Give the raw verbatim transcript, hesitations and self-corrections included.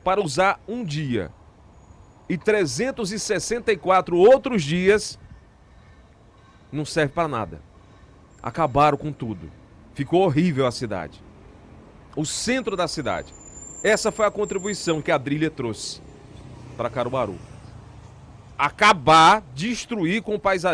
para usar um dia. E trezentos e sessenta e quatro outros dias não serve para nada. Acabaram com tudo. Ficou horrível a cidade. O centro da cidade. Essa foi a contribuição que a Drília trouxe para Caruaru. Acabar, destruir com o paisagismo.